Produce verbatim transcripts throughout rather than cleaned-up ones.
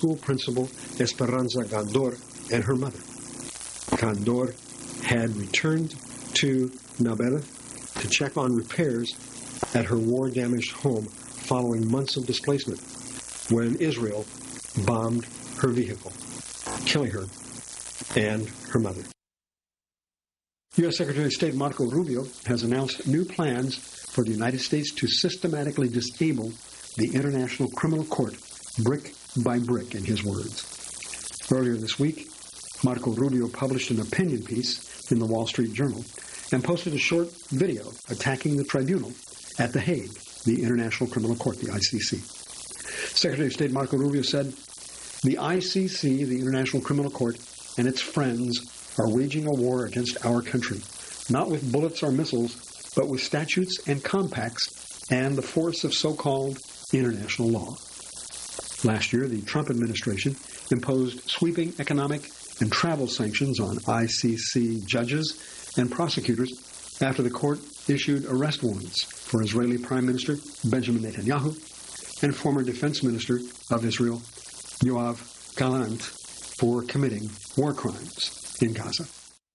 school principal Esperanza Gandor and her mother. Gandor had returned to Nabela to check on repairs at her war-damaged home following months of displacement when Israel bombed her vehicle, killing her and her mother. U S Secretary of State Marco Rubio has announced new plans for the United States to systematically disable the International Criminal Court brick by brick, in his words. Earlier this week, Marco Rubio published an opinion piece in the Wall Street Journal and posted a short video attacking the tribunal at The Hague, the International Criminal Court, the I C C. Secretary of State Marco Rubio said, "The I C C, the International Criminal Court, and its friends are waging a war against our country, not with bullets or missiles, but with statutes and compacts and the force of so-called international law." Last year, the Trump administration imposed sweeping economic and travel sanctions on I C C judges and prosecutors after the court issued arrest warrants for Israeli Prime Minister Benjamin Netanyahu and former Defense Minister of Israel Yoav Gallant for committing war crimes in Gaza.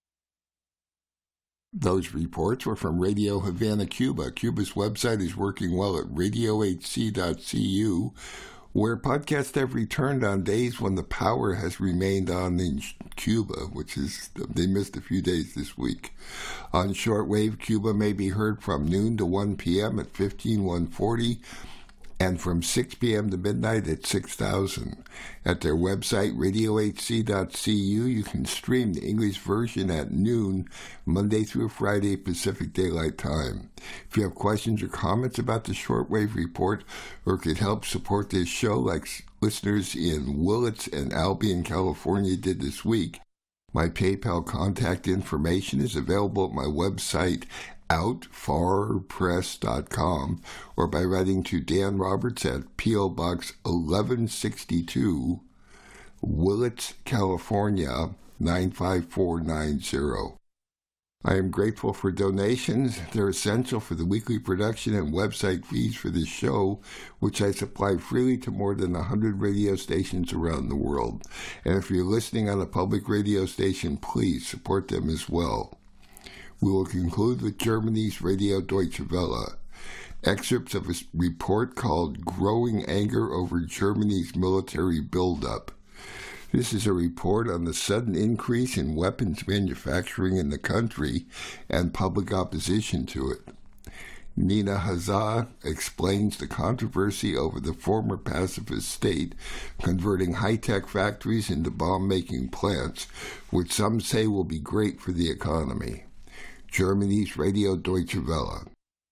Those reports were from Radio Havana, Cuba. Cuba's website is working well at radio h c dot c u, where podcasts have returned on days when the power has remained on in Cuba, which is, they missed a few days this week. On shortwave, Cuba may be heard from noon to one p.m. at fifteen one forty, and from six p.m. to midnight at six thousand. At their website, radio h c dot c u, you can stream the English version at noon, Monday through Friday, Pacific Daylight Time. If you have questions or comments about the Shortwave Report, or could help support this show like listeners in Willits and Albion, California did this week, my PayPal contact information is available at my website, out far press dot com, or by writing to Dan Roberts at P O. Box eleven sixty-two, Willits, California, nine five four nine zero. I am grateful for donations. They're essential for the weekly production and website feeds for this show, which I supply freely to more than one hundred radio stations around the world. And if you're listening on a public radio station, please support them as well. We will conclude with Germany's Radio Deutsche Welle. Excerpts of a report called Growing Anger Over Germany's Military Buildup. This is a report on the sudden increase in weapons manufacturing in the country and public opposition to it. Nina Hazah explains the controversy over the former pacifist state converting high-tech factories into bomb-making plants, which some say will be great for the economy. Germany's Radio Deutsche Welle.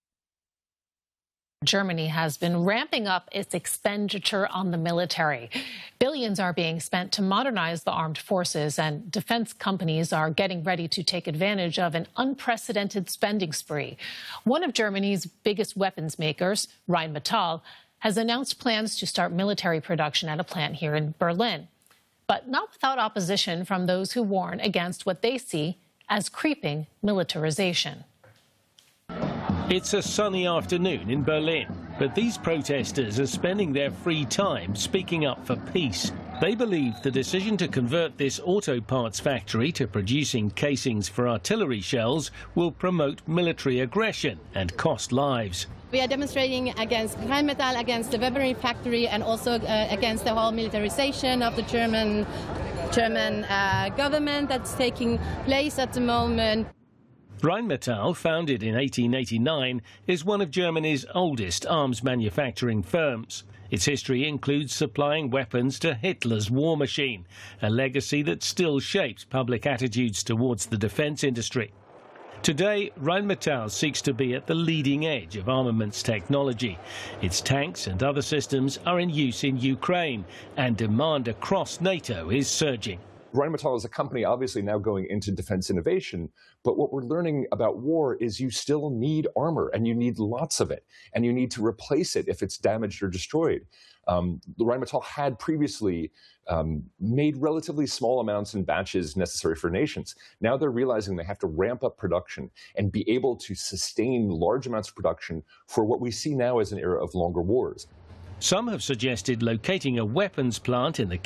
Germany has been ramping up its expenditure on the military. Billions are being spent to modernize the armed forces, and defense companies are getting ready to take advantage of an unprecedented spending spree. One of Germany's biggest weapons makers, Rheinmetall, has announced plans to start military production at a plant here in Berlin, but not without opposition from those who warn against what they see as creeping militarization. It's a sunny afternoon in Berlin, but these protesters are spending their free time speaking up for peace. They believe the decision to convert this auto parts factory to producing casings for artillery shells will promote military aggression and cost lives. We are demonstrating against Rheinmetall, against the weaponry factory, and also uh, against the whole militarization of the German German uh, government that's taking place at the moment. Rheinmetall, founded in eighteen eighty-nine, is one of Germany's oldest arms manufacturing firms. Its history includes supplying weapons to Hitler's war machine, a legacy that still shapes public attitudes towards the defense industry. Today, Rheinmetall seeks to be at the leading edge of armaments technology. Its tanks and other systems are in use in Ukraine, and demand across NATO is surging. Rheinmetall is a company obviously now going into defense innovation, but what we're learning about war is you still need armor, and you need lots of it, and you need to replace it if it's damaged or destroyed. Um, the Rheinmetall had previously um, made relatively small amounts in batches necessary for nations. Now they're realizing they have to ramp up production and be able to sustain large amounts of production for what we see now as an era of longer wars. Some have suggested locating a weapons plant in the